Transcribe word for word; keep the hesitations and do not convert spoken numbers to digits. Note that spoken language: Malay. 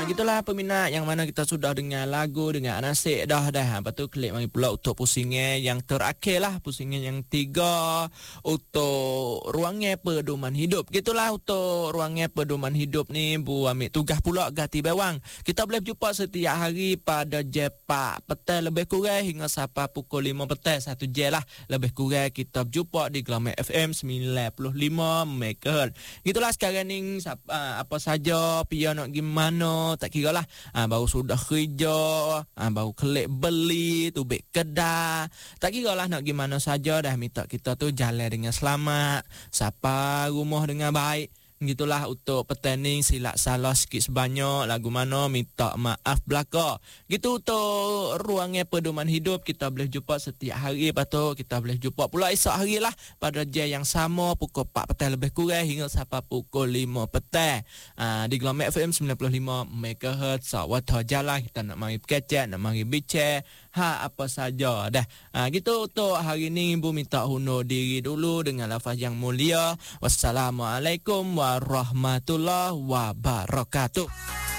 gitulah peminat yang mana kita sudah dengar lagu dengan Anasik dah dah. Lepas tu klik mari pula untuk pusingan yang terakhir lah, pusingan yang tiga untuk ruangnya pedoman hidup. Gitulah untuk ruangnya pedoman hidup ni Bu ambil tugas pula ganti bewang. Kita boleh jumpa setiap hari pada jam empat petang lebih kurang hingga sampai pukul lima petang, satu jam lah lebih kurang kita berjumpa di Glamour F M sembilan puluh lima megahertz. Gitulah sekarang ni apa saja pia nak gimana tak kira lah. Ha, baru sudah kerja, ha, baru klik beli tu beg kedai, tak kira lah nak gimana saja dah minta kita tu jalan dengan selamat, sapa rumah dengan baik. Gitulah untuk petani silap salah sikit sebanyak lagu mana minta maaf belaka. Gitu untuk ruangnya pedoman hidup kita boleh jumpa setiap hari. Lepas tu kita boleh jumpa pula esok hari lah pada jam yang sama pukul empat petang lebih kurang hingga sampai pukul lima petang. Ha, di Glamour F M sembilan puluh lima megahertz. Waktu jalan kita nak mari berkecek, nak mari bincang ha apa saja dah. Ha, gitu untuk hari ni Ibu minta undur diri dulu dengan lafaz yang mulia. Wassalamualaikum warahmatullahi wabarakatuh.